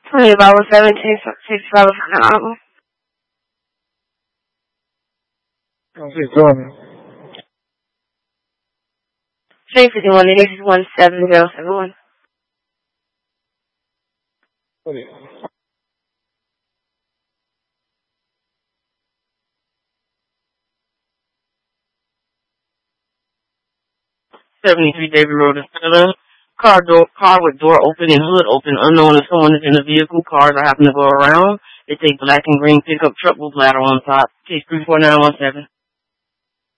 $20.17 for the album. Okay, Jordan. 351, it is 17071. What is it? '73 David Road is car with door open and hood open, unknown if someone is in the vehicle. Cars are happen to go around. It's a black and green pickup truck with ladder on top. Case 34917.